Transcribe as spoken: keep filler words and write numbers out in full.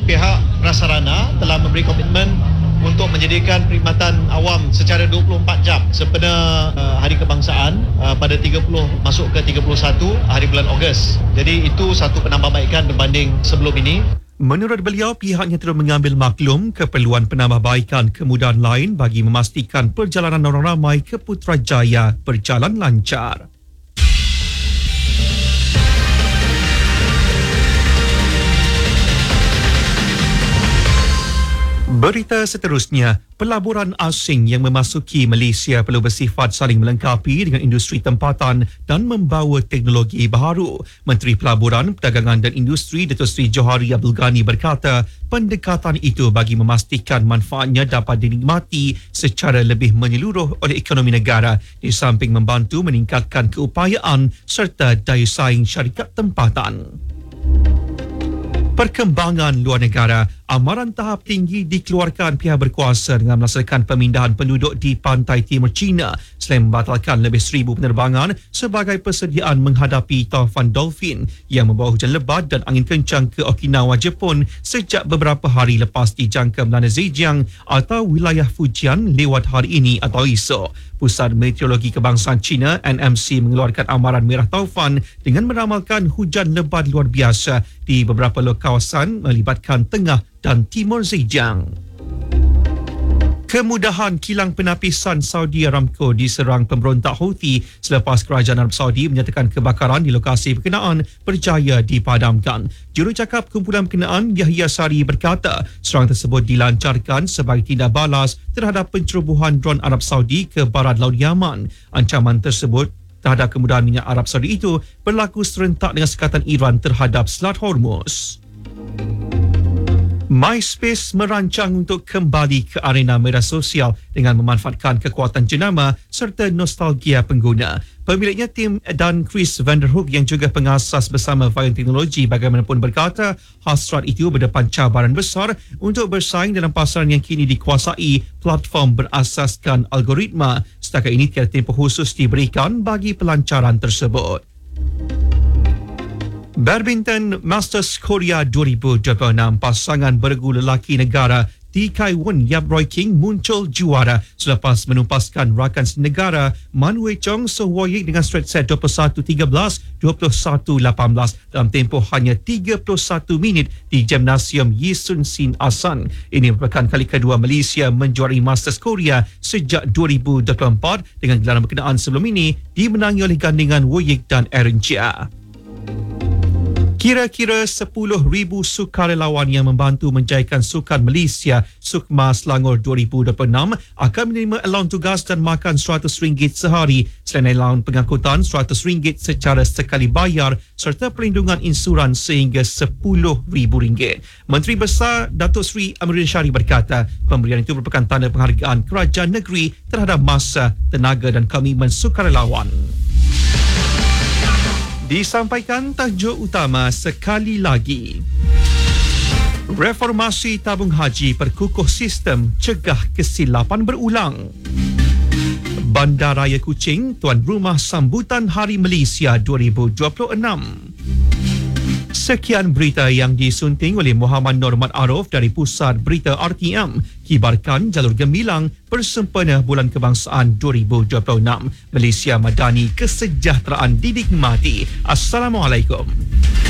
Pihak Prasarana telah memberi komitmen untuk menyediakan perkhidmatan awam secara dua puluh empat jam sempena uh, Hari Kebangsaan uh, pada tiga puluh masuk ke tiga puluh satu hari bulan Ogos. Jadi itu satu penambahbaikan berbanding sebelum ini. Menurut beliau, pihaknya terus mengambil maklum keperluan penambahbaikan kemudahan lain bagi memastikan perjalanan orang ramai ke Putrajaya berjalan lancar. Berita seterusnya, pelaburan asing yang memasuki Malaysia perlu bersifat saling melengkapi dengan industri tempatan dan membawa teknologi baharu. Menteri Pelaburan, Perdagangan dan Industri Datuk Seri Johari Abdul Ghani berkata, pendekatan itu bagi memastikan manfaatnya dapat dinikmati secara lebih menyeluruh oleh ekonomi negara di samping membantu meningkatkan keupayaan serta daya saing syarikat tempatan. Perkembangan luar negara, amaran tahap tinggi dikeluarkan pihak berkuasa dengan melaksanakan pemindahan penduduk di pantai timur China selain membatalkan lebih seribu penerbangan sebagai persediaan menghadapi taufan dolphin yang membawa hujan lebat dan angin kencang ke Okinawa, Jepun sejak beberapa hari lepas dijangka melanda Zhejiang atau wilayah Fujian lewat hari ini atau esok. Pusat Meteorologi Kebangsaan China N M C mengeluarkan amaran merah taufan dengan meramalkan hujan lebat luar biasa di beberapa lokasi kawasan melibatkan tengah dan timur Zhejiang. Kemudahan kilang penapisan Saudi Aramco diserang pemberontak Houthi selepas kerajaan Arab Saudi menyatakan kebakaran di lokasi berkenaan berjaya dipadamkan. Jurucakap kumpulan berkenaan Yahya Sari berkata serangan tersebut dilancarkan sebagai tindak balas terhadap pencerobohan dron Arab Saudi ke barat laut Yaman. Ancaman tersebut terhadap kemudahan minyak Arab Saudi itu berlaku serentak dengan sekatan Iran terhadap Selat Hormuz. MySpace merancang untuk kembali ke arena media sosial dengan memanfaatkan kekuatan jenama serta nostalgia pengguna. Pemiliknya Tim dan Chris Vanderhoek yang juga pengasas bersama Vion Teknologi bagaimanapun berkata hasrat itu berdepan cabaran besar untuk bersaing dalam pasaran yang kini dikuasai platform berasaskan algoritma. Setakat ini tiada tempoh khusus diberikan bagi pelancaran tersebut. Badminton Masters Korea dua ribu dua puluh enam, pasangan bergu lelaki negara T. Kai Wen Yap Roy King muncul juara selepas menumpaskan rakan senegara Man Wei Chong So Woyik dengan straight set dua puluh satu tiga belas, dua puluh satu lapan belas dalam tempoh hanya tiga puluh satu minit di Gymnasium Yisun Sin Asan. Ini merupakan kali kedua Malaysia menjuarai Masters Korea sejak dua ribu dua puluh empat dengan gelaran berkenaan sebelum ini dimenangi oleh gandingan Woyik dan Aaron Chia. Kira-kira sepuluh ribu sukarelawan yang membantu menjayakan Sukan Malaysia Sukma Selangor dua ribu dua puluh enam akan menerima allowance tugas dan makan seratus ringgit sehari selain allowance pengangkutan seratus ringgit secara sekali bayar serta perlindungan insuran sehingga sepuluh ribu ringgit. Menteri Besar Datuk Seri Amiruddin Syari berkata pemberian itu merupakan tanda penghargaan kerajaan negeri terhadap masa, tenaga dan komitmen sukarelawan. Disampaikan tajuk utama sekali lagi. Reformasi tabung haji perkukuh sistem cegah kesilapan berulang. Bandaraya Kuching tuan rumah sambutan Hari Malaysia dua ribu dua puluh enam. Sekian berita yang disunting oleh Muhammad Norman Arif dari Pusat Berita R T M. Kibarkan jalur gemilang bersempena Bulan Kebangsaan dua ribu dua puluh enam. Malaysia Madani, kesejahteraan dinikmati. Assalamualaikum.